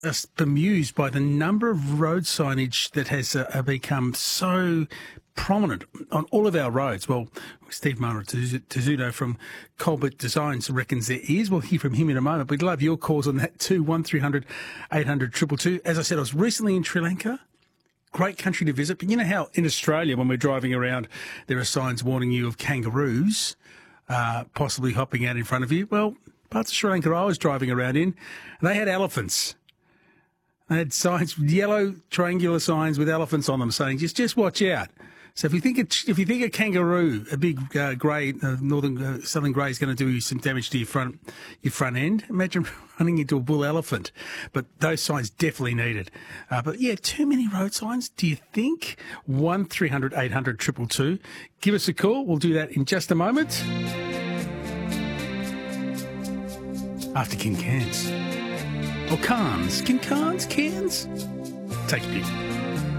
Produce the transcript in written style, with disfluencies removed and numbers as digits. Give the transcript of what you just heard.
just bemused by the number of road signage that has become so prominent on all of our roads. Well, Steve Mara-Tezzuto from Colbert Designs reckons there is. We'll hear from him in a moment. We'd love your calls on that too, 1300 800 222. As I said, I was recently in Sri Lanka. Great country to visit. But you know how in Australia, when we're driving around, there are signs warning you of kangaroos possibly hopping out in front of you? Well, parts of Sri Lanka I was driving around in, they had elephants. They had signs, yellow triangular signs with elephants on them saying, just watch out. So if you think a kangaroo, a big grey, southern grey, is going to do you some damage to your front end, imagine running into a bull elephant. But those signs definitely needed. But yeah, too many road signs, do you think? 1300 800 222. Give us a call. We'll do that in just a moment. After King Cans. Or Cans. King Cans? Cans? Take a pick.